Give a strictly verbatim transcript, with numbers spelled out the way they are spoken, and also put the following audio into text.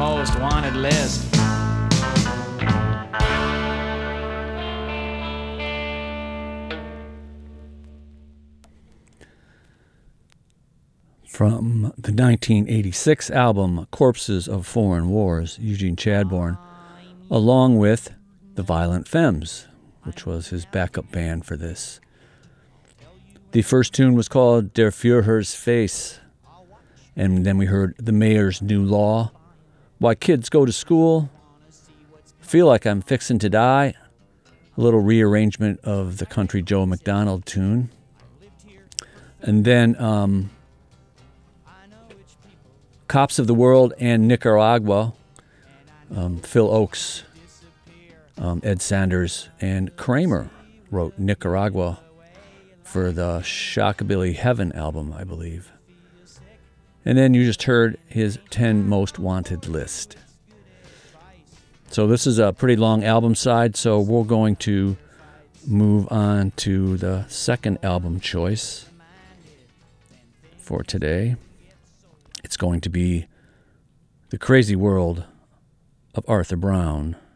most wanted list. From the nineteen eighty-six album Corpses of Foreign Wars, Eugene Chadbourne, along with the Violent Femmes, which was his backup band for this. The first tune was called Der Führer's Face, and then we heard The Mayor's New Law, Why Kids Go to School, Feel Like I'm Fixin' to Die, a little rearrangement of the Country Joe McDonald tune, and then um, Cops of the World and Nicaragua, um, Phil Ochs, um, Ed Sanders, and Kramer wrote Nicaragua for the Shockabilly Heaven album, I believe. And then you just heard his ten Most Wanted list. So this is a pretty long album side, so we're going to move on to the second album choice for today. It's going to be The Crazy World of Arthur Brown.